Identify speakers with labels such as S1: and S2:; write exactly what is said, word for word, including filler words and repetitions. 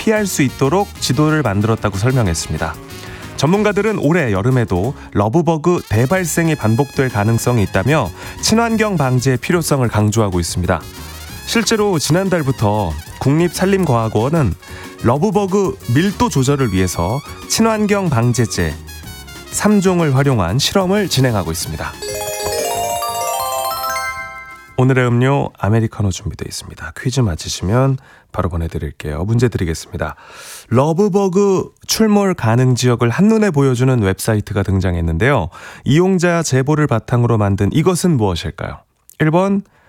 S1: 피할 수 있도록 지도를 만들었다고 설명했습니다. 전문가들은 올해 여름에도 러브버그 대발생이 반복될 가능성이 있다며 친환경 방지의 필요성을 강조하고 있습니다. 실제로 지난달부터 국립산림과학원은 러브버그 밀도 조절을 위해서 친환경 방제제 삼 종을 활용한 실험을 진행하고 있습니다. 오늘의 음료 아메리카노 준비되어 있습니다. 퀴즈 맞히시면 바로 보내드릴게요. 문제 드리겠습니다. 러브버그 출몰 가능 지역을 한눈에 보여주는 웹사이트가 등장했는데요. 이용자 제보를 바탕으로 만든 이것은 무엇일까요? 일 번